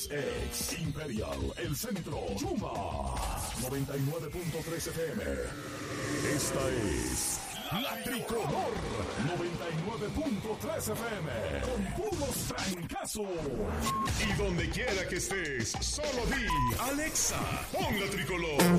Ex Imperial, El Centro, Chuma, 99.3 FM. Esta es La Tricolor, 99.3 FM, con puros francazos. Y donde quiera que estés, solo di, Alexa, pon La Tricolor.